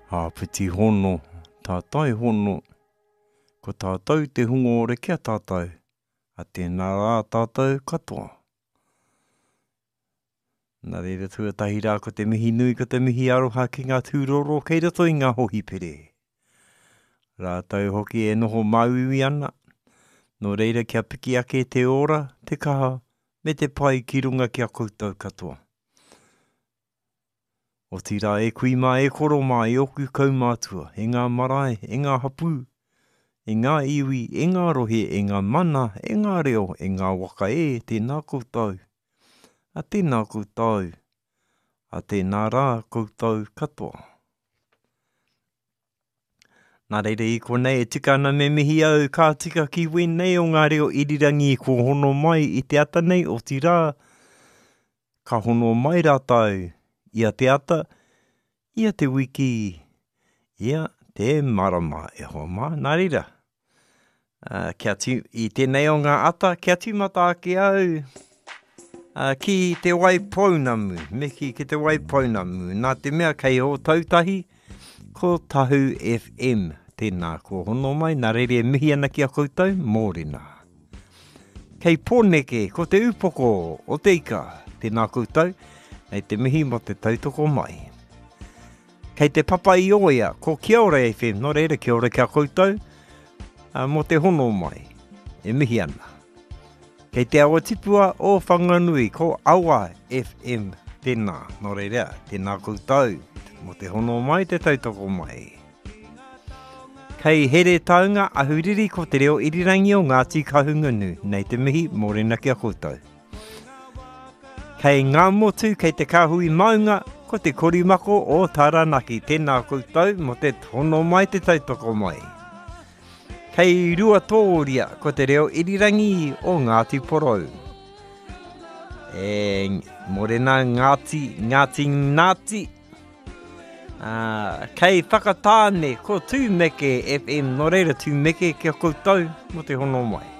Piti hono, tātai hono, ko tātou te hungo ore kia tātou, a tēnā rā tātou katoa. Nā reira tuatahi rā ko te mihi nui, ko te mihi aroha ki ngā tūroro, kei roto i ngā hohi pere. Rātou hoki e noho mauiwi ana, no reira kia piki ake te ora, te kaha, me te pai ki runga kia koutou katoa. O tira e kui mā e koro mā e oku kaumātua, e ngā marae, e ngā hapu, e ngā iwi, e ngā rohe, e ngā mana, e ngā reo, e ngā waka e, tēnā koutou. A tēnā koutou, a tēnā rā koutou katoa. Nā reira i konei e tika ana me mihi au kā tika ki wenei o ngā reo irirangi ko hono mai i te ata nei o tira. Ka hono mai rātau, ia te ata, ia te wiki, ia te marama e hoa mā. Nā reira, i tēnei o ngā ata, kia tīmata ake au, ki te wai pounamu, meki ki te wai pounamu, nā te mea kei o tautahi, ko Tahu FM, tēnā ko hono mai, nā reire mihi ana ki a koutou, mōrena. Kei pōneke, ko te upoko o te ika, tēnā koutou, nei te mihi mo te tautoko mai. Kei te papa i oia, ko Kia Ora FM, no reire Kia Ora kia koutou, mo te hono mai, e mihi ana. Kei te awa tipua o Whanganui, ko Awa FM, tēnā, no reire, tēnā koutou, mo te hono mai, te tautoko mai. Kei here taunga ahuriri ko te reo irirangi o Ngāti Kahungunu, nei te mihi mōrena kia koutou. Kei ngā motu, kei te kāhui maunga, ko te korimako o Taranaki, tēnā koutou, mo te hono mai, te tautoko mai. Kei rua tōria, ko te reo irirangi o Ngāti Porou. Mōrena Ngāti, kei whakatāne ko Tūmeke FM, no reira Tūmeke kia koutou mo te hono mai.